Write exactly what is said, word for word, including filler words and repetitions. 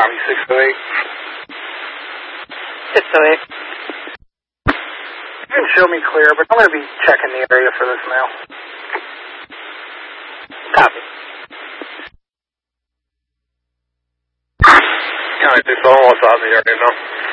Copy, six oh eight. six oh eight. You can show me clear, but I'm going to be checking the area for this now. Copy. County six oh one, what's out in the area now?